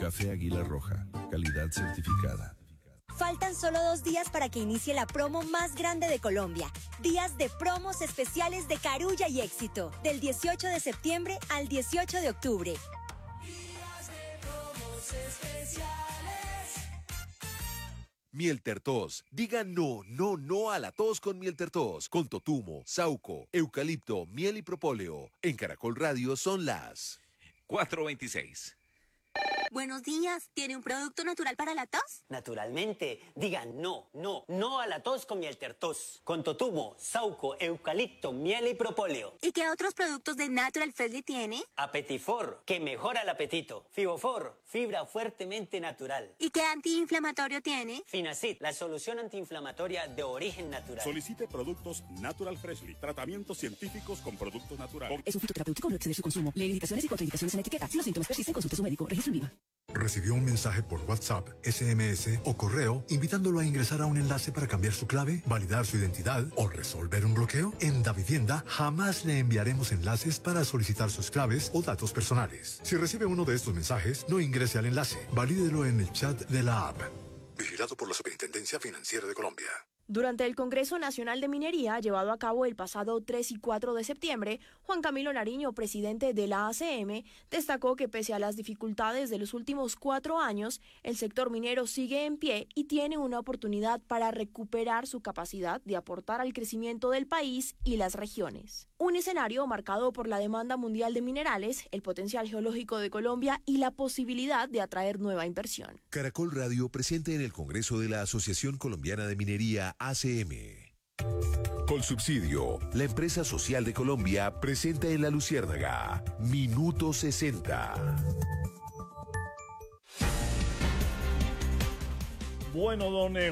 Café Águila Roja, calidad certificada. Faltan solo 2 días para que inicie la promo más grande de Colombia. Días de promos especiales de Carulla y Éxito, del 18 de septiembre al 18 de octubre. Días de promos especiales. Miel Tertos. Diga no, no, no a la tos con Miel Tertos. Con totumo, sauco, eucalipto, miel y propóleo. En Caracol Radio son las 4:26. Buenos días, ¿tiene un producto natural para la tos? Naturalmente, digan no, no, no a la tos con Miel Tertos. Con totumo, sauco, eucalipto, miel y propóleo. ¿Y qué otros productos de Natural Freshly tiene? Apetifor, que mejora el apetito. Fibofor, fibra fuertemente natural. ¿Y qué antiinflamatorio tiene? Finacid, la solución antiinflamatoria de origen natural. Solicite productos Natural Freshly. Tratamientos científicos con productos naturales. Es un fitoterapéutico, no exceder su consumo. Lee indicaciones y contraindicaciones en la etiqueta. Si los síntomas persisten, consulte a su médico. Registro en Viva. ¿Recibió un mensaje por WhatsApp, SMS o correo invitándolo a ingresar a un enlace para cambiar su clave, validar su identidad o resolver un bloqueo? En Davivienda jamás le enviaremos enlaces para solicitar sus claves o datos personales. Si recibe uno de estos mensajes, no ingrese al enlace. Valídelo en el chat de la app. Vigilado por la Superintendencia Financiera de Colombia. Durante el Congreso Nacional de Minería, llevado a cabo el pasado 3 y 4 de septiembre, Juan Camilo Nariño, presidente de la ACM, destacó que pese a las dificultades de los últimos 4 años, el sector minero sigue en pie y tiene una oportunidad para recuperar su capacidad de aportar al crecimiento del país y las regiones. Un escenario marcado por la demanda mundial de minerales, el potencial geológico de Colombia y la posibilidad de atraer nueva inversión. Caracol Radio presente en el Congreso de la Asociación Colombiana de Minería ACM. Colsubsidio, la empresa social de Colombia, presenta en La Luciérnaga Minuto 60. Bueno, don